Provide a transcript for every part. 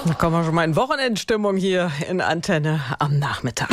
Da kommen wir schon mal in Wochenendstimmung hier in Antenne am Nachmittag.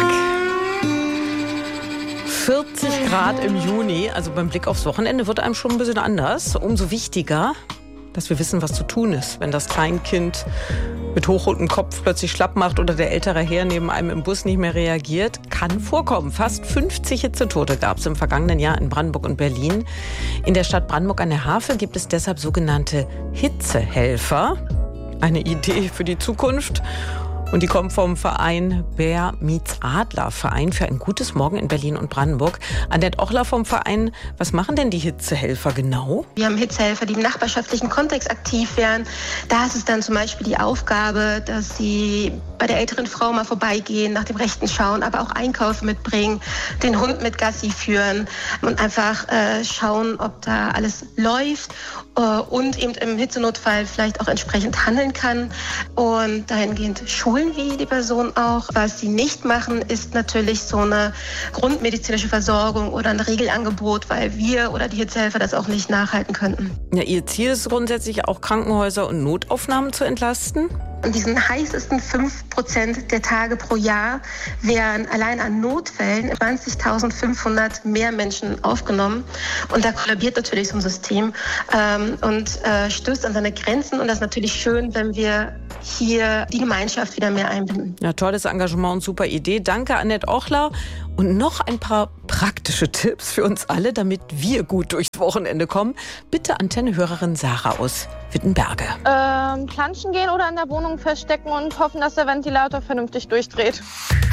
40 Grad im Juni, also beim Blick aufs Wochenende wird einem schon ein bisschen anders. Umso wichtiger, dass wir wissen, was zu tun ist, wenn das Kleinkind mit hochrotem Kopf plötzlich schlapp macht oder der ältere Herr neben einem im Bus nicht mehr reagiert. Kann vorkommen. Fast 50 Hitzetote gab es im vergangenen Jahr in Brandenburg und Berlin. In der Stadt Brandenburg an der Havel gibt es deshalb sogenannte Hitzehelfer. Eine Idee für die Zukunft. Und die kommen vom Verein Bär meets Adler, Verein für ein gutes Morgen in Berlin und Brandenburg. Annette Ochler vom Verein, was machen denn die Hitzehelfer genau? Wir haben Hitzehelfer, die im nachbarschaftlichen Kontext aktiv werden. Da ist es dann zum Beispiel die Aufgabe, dass sie bei der älteren Frau mal vorbeigehen, nach dem Rechten schauen, aber auch Einkäufe mitbringen, den Hund mit Gassi führen und einfach schauen, ob da alles läuft und eben im Hitzenotfall vielleicht auch entsprechend handeln kann. Und dahingehend schulen wir die Person auch. Was sie nicht machen, ist natürlich so eine grundmedizinische Versorgung oder ein Regelangebot, weil wir oder die Hitzehelfer das auch nicht nachhalten könnten. Ja, Ihr Ziel ist grundsätzlich auch, Krankenhäuser und Notaufnahmen zu entlasten? In diesen heißesten 5% der Tage pro Jahr werden allein an Notfällen 20.500 mehr Menschen aufgenommen. Und da kollabiert natürlich so ein System und stößt an seine Grenzen. Und das ist natürlich schön, wenn wir hier die Gemeinschaft wieder mehr einbinden. Ja, tolles Engagement und super Idee. Danke, Annette Ochler. Und noch ein paar praktische Tipps für uns alle, damit wir gut durchs Wochenende kommen. Bitte Antenne-Hörerin Sarah aus Wittenberge. Planschen gehen oder in der Wohnung verstecken und hoffen, dass der Ventilator vernünftig durchdreht.